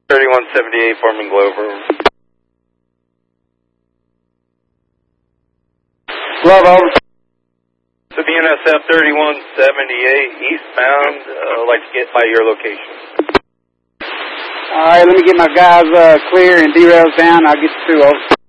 3178 Foreman Glover. Love over. So BNSF 3178 eastbound, I'd like to get by your location. All right, let me get my guys clear and derails down. I'll get you through, over.